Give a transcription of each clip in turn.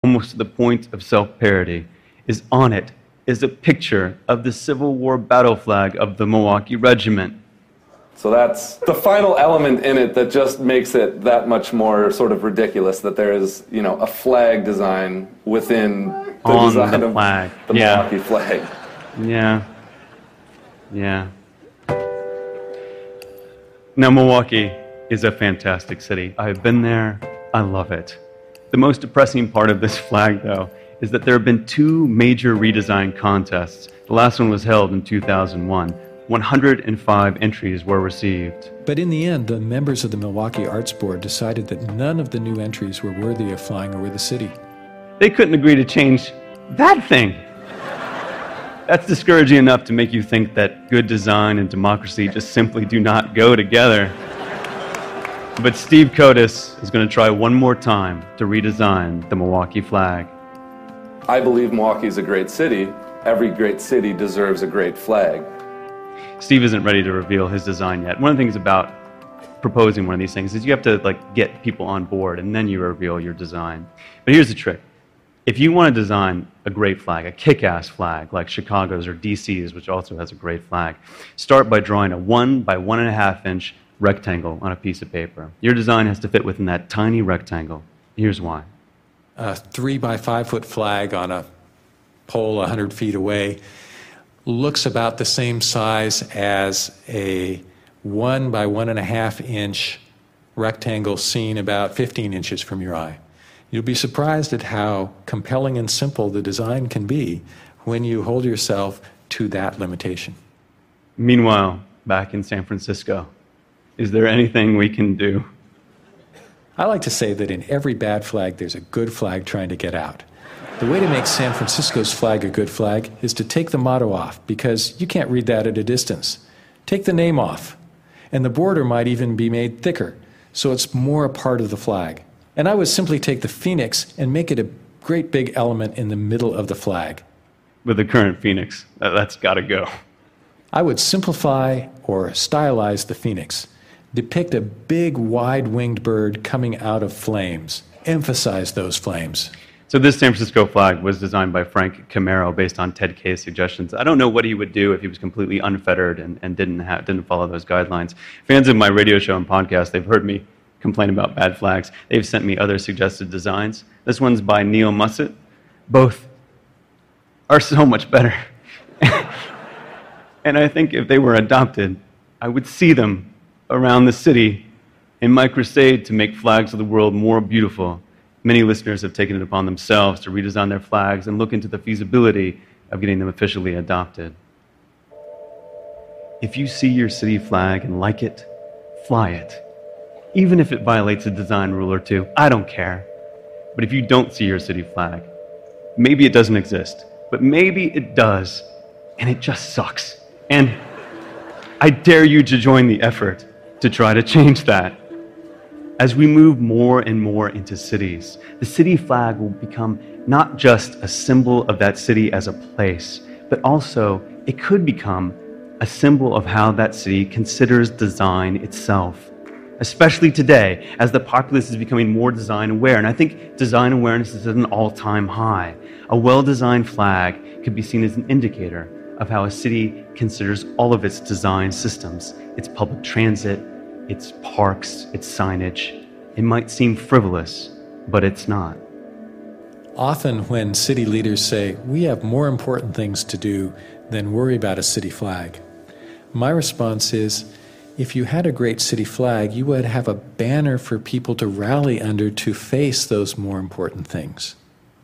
almost to the point of self-parody, is on it is a picture of the Civil War battle flag of the Milwaukee Regiment. So that's the final element in it that just makes it that much more sort of ridiculous, that there is, a flag design within the design of the Milwaukee flag. Yeah. Now, Milwaukee is a fantastic city. I've been there. I love it. The most depressing part of this flag, though, is that there have been 2 major redesign contests. The last one was held in 2001. 105 entries were received. But in the end, the members of the Milwaukee Arts Board decided that none of the new entries were worthy of flying over the city. They couldn't agree to change that thing. That's discouraging enough to make you think that good design and democracy just simply do not go together. But Steve Kotis is going to try one more time to redesign the Milwaukee flag. I believe Milwaukee is a great city. Every great city deserves a great flag. Steve isn't ready to reveal his design yet. One of the things about proposing one of these things is you have to get people on board, and then you reveal your design. But here's the trick. If you want to design a great flag, a kick-ass flag like Chicago's or DC's, which also has a great flag, start by drawing a 1 by 1.5 inch rectangle on a piece of paper. Your design has to fit within that tiny rectangle. Here's why. A 3 by 5 foot flag on a pole 100 feet away looks about the same size as a 1 by 1.5 inch rectangle seen about 15 inches from your eye. You'll be surprised at how compelling and simple the design can be when you hold yourself to that limitation. Meanwhile, back in San Francisco, is there anything we can do? I like to say that in every bad flag, there's a good flag trying to get out. The way to make San Francisco's flag a good flag is to take the motto off, because you can't read that at a distance. Take the name off, and the border might even be made thicker, so it's more a part of the flag. And I would simply take the phoenix and make it a great big element in the middle of the flag. With the current phoenix, that's got to go. I would simplify or stylize the phoenix. Depict a big, wide-winged bird coming out of flames. Emphasize those flames. So this San Francisco flag was designed by Frank Camaro based on Ted Kaye's suggestions. I don't know what he would do if he was completely unfettered and didn't follow those guidelines. Fans of my radio show and podcast, they've heard me complain about bad flags. They've sent me other suggested designs. This one's by Neil Mussett. Both are so much better. And I think if they were adopted, I would see them around the city in my crusade to make flags of the world more beautiful. Many listeners have taken it upon themselves to redesign their flags and look into the feasibility of getting them officially adopted. If you see your city flag and like it, fly it. Even if it violates a design rule or two, I don't care. But if you don't see your city flag, maybe it doesn't exist, but maybe it does, and it just sucks. And I dare you to join the effort to try to change that. As we move more and more into cities, the city flag will become not just a symbol of that city as a place, but also it could become a symbol of how that city considers design itself, especially today as the populace is becoming more design aware. And I think design awareness is at an all-time high. A well-designed flag could be seen as an indicator of how a city considers all of its design systems, its public transit, its parks, its signage. It might seem frivolous, but it's not. Often when city leaders say, we have more important things to do than worry about a city flag, my response is, if you had a great city flag, you would have a banner for people to rally under to face those more important things.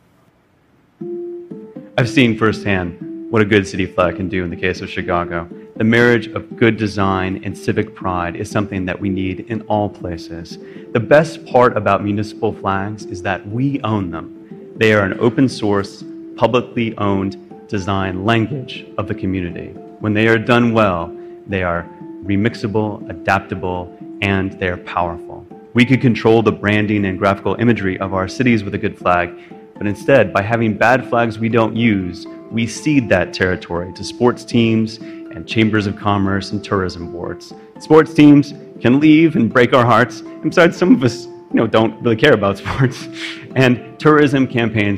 I've seen firsthand what a good city flag can do in the case of Chicago. The marriage of good design and civic pride is something that we need in all places. The best part about municipal flags is that we own them. They are an open source, publicly owned design language of the community. When they are done well, they are remixable, adaptable, and they're powerful. We could control the branding and graphical imagery of our cities with a good flag, but instead, by having bad flags we don't use, we cede that territory to sports teams and chambers of commerce and tourism boards. Sports teams can leave and break our hearts, and besides, some of us don't really care about sports. And tourism campaigns